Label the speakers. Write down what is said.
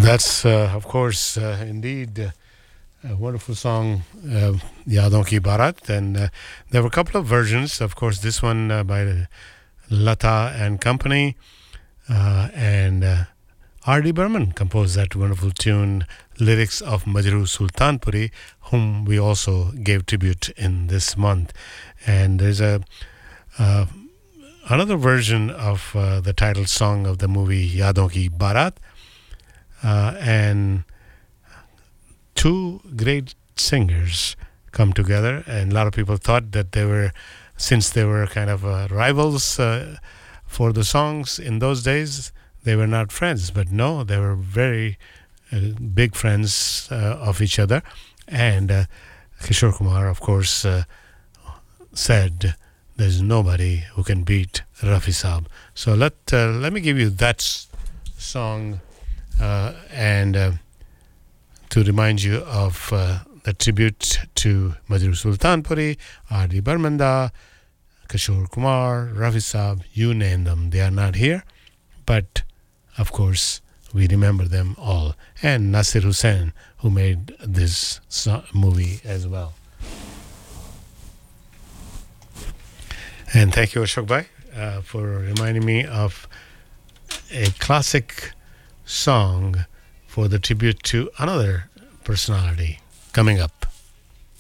Speaker 1: That's, of course, indeed a wonderful song, Yadon Ki Barat. And there were a couple of versions. Of course, this one by Lata and Company. And R.D. Burman composed that wonderful tune, lyrics of Majrooh Sultanpuri, whom we also gave tribute in this month. And there's another version of the title song of the movie Yadon Ki Barat. And two great singers come together, and a lot of people thought that since they were kind of rivals for the songs in those days, they were not friends. But no, they were very big friends of each other. And Kishore Kumar, of course, said, "There's nobody who can beat Rafi Saab." So let me give you that song. And to remind you of the tribute to Majrooh Sultanpuri, R.D. Barmanda, Kishore Kumar, Rafi Saab, you name them. They are not here, but of course we remember them all. And Nasir Hussain, who made this movie as well. And thank you, Ashok Bhai, for reminding me of a classic song for the tribute to another personality coming up.